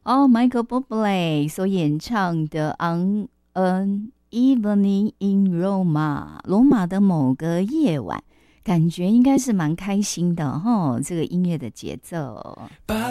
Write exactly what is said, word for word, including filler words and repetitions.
哦，Michael Bublé 所演唱的《On an Evening in Roma》，罗马的某个夜晚，感觉应该是蛮开心的哈、哦，这个音乐的节奏。